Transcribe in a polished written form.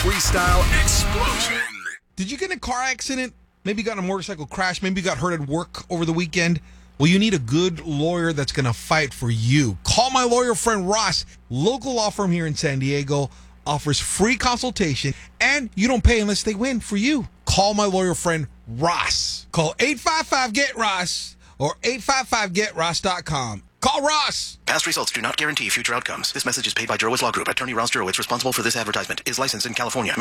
freestyle explosion. Did you get in a car accident? Maybe you got in a motorcycle crash. Maybe you got hurt at work over the weekend. Well, you need a good lawyer that's going to fight for you. Call my lawyer friend Ross. Local law firm here in San Diego offers free consultation, and you don't pay unless they win for you. Call my lawyer friend Ross. Call 855-GET-ROSS or 855-GetRoss.com. Call Ross. Past results do not guarantee future outcomes. This message is paid by Jurowitz Law Group. Attorney Ross Jurowitz, responsible for this advertisement, is licensed in California.